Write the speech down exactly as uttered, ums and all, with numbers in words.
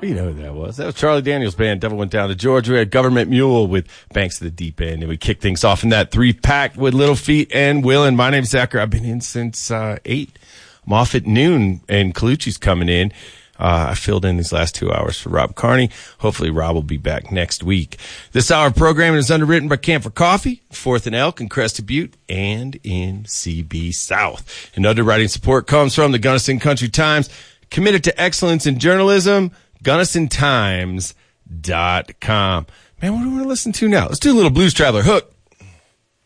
You know who that was. That was Charlie Daniels Band. Devil Went Down to Georgia. We had Government Mule with Banks of the Deep End. And we kicked things off in that three-pack with Little Feat and Willin'. My name's Zachary. I've been in since uh, eight. I'm off at noon, and Colucci's coming in. Uh, I filled in these last two hours for Rob Carney. Hopefully Rob will be back next week. This hour of programming is underwritten by Camphor Coffee, Fourth and Elk, and Crested Butte, and in C B South. And underwriting support comes from the Gunnison Country Times. Committed to excellence in journalism, gunnison times dot com. Man, what do we want to listen to now? Let's do a little Blues Traveler hook.